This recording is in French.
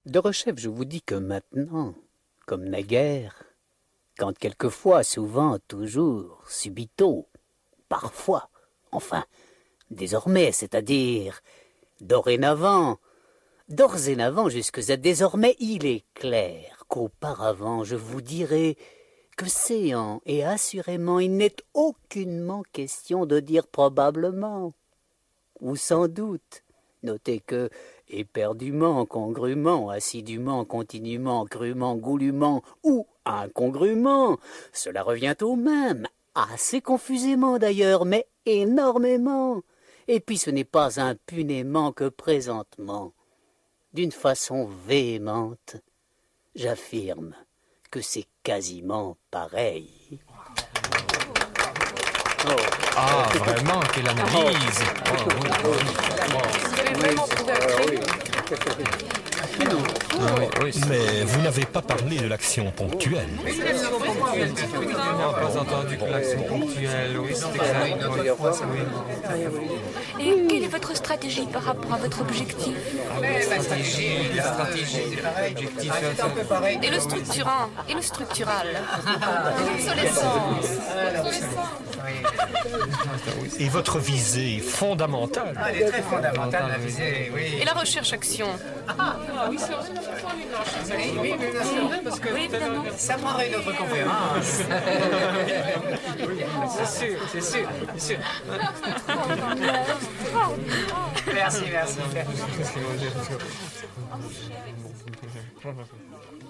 Derechef, je vous dis que maintenant, comme naguère, quand quelquefois, souvent, toujours, subito, parfois, enfin, désormais, c'est-à-dire, d'ores et avant jusque à désormais, il est clair qu'auparavant, je vous dirai que séant et assurément, il n'est aucunement question de dire probablement, ou sans doute. Notez que, éperdument, congrument, assidûment, continuement, crûment, goulument ou incongrument, cela revient au même, assez confusément d'ailleurs, mais énormément. Et puis ce n'est pas impunément que présentement, d'une façon véhémente, j'affirme que c'est quasiment pareil. Ah, vraiment, quelle analyse! Vous avez vraiment trouvé Mais vous n'avez pas parlé de l'action ponctuelle. On n'a pas entendu que l'action ponctuelle, oui, c'est exact. Et quelle est votre stratégie par rapport à votre objectif? La stratégie, l'objectif. Et le structurant? Et le structural? Et votre visée fondamentale. Elle est très fondamentale, la visée, oui. Et la recherche-action? Oui, bien sûr, parce que ça prendrait une autre conférence. C'est sûr. Merci.